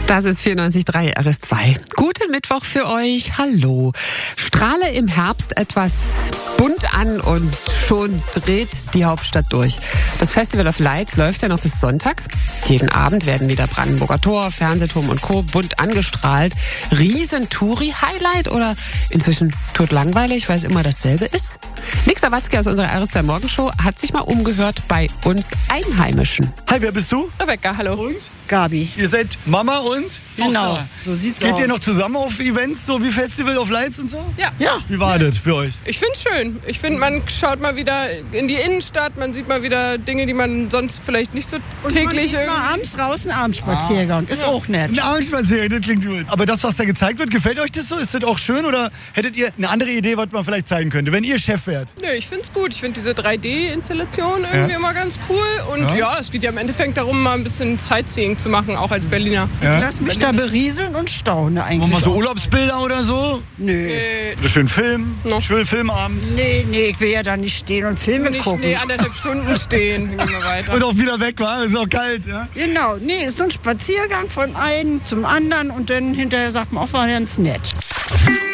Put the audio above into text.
Das ist 94.3 RS2. Guten Mittwoch für euch. Hallo. Strahle im Herbst etwas bunt an und schon dreht die Hauptstadt durch. Das Festival of Lights läuft ja noch bis Sonntag. Jeden Abend werden wieder Brandenburger Tor, Fernsehturm und Co. bunt angestrahlt. Riesen-Touri-Highlight oder inzwischen totlangweilig, weil es immer dasselbe ist? Nick Sawatzki aus unserer RS2 Morgenshow hat sich mal umgehört bei uns Einheimischen. Hi, wer bist du? Rebecca, hallo. Und? Gabi. Ihr seid Mama und Tochter. Genau, so sieht's aus. Geht ihr noch zusammen auf Events, so wie Festival of Lights und so? Ja. Wie war das für euch? Ich find's schön. Ich finde, man schaut mal wieder in die Innenstadt, man sieht mal wieder Dinge, die man sonst vielleicht nicht so täglich Und man geht mal abends raus, ein Abendspaziergang. Ist auch nett. Ein Abendspaziergang, das klingt gut. Aber das, was da gezeigt wird, gefällt euch das so? Ist das auch schön oder hättet ihr eine andere Idee, was man vielleicht zeigen könnte, wenn ihr Chef wärt? Nö, ich find's gut. Ich finde diese 3D-Installation irgendwie immer ganz cool. Und ja, es geht ja im Endeffekt darum, mal ein bisschen Sightseeing zu machen, auch als Berliner. Ja. Lass mich da berieseln und staune eigentlich. Machen wir so auch. Urlaubsbilder oder so? Nö. Oder schön Film? Noch. Schön Filmabend? Nee, ich will ja da nicht stehen und Filme Nicht gucken. 1,5 Stunden stehen. Gehen wir weiter. Und auch wieder weg, war? Ist auch kalt, ja? Genau, nee, ist so ein Spaziergang von einem zum anderen und dann hinterher sagt man auch, war ganz nett.